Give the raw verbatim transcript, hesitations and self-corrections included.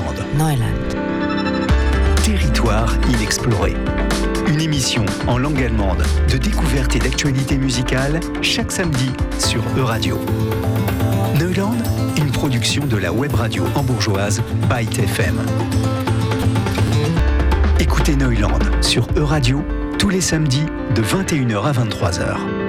Neuland. Neuland. Territoire inexploré. Une émission en langue allemande de découverte et d'actualité musicale chaque samedi sur E-Radio. Neuland, une production de la web radio hambourgeoise Byte F M. Écoutez Neuland sur E-Radio tous les samedis de vingt et une heures à vingt-trois heures.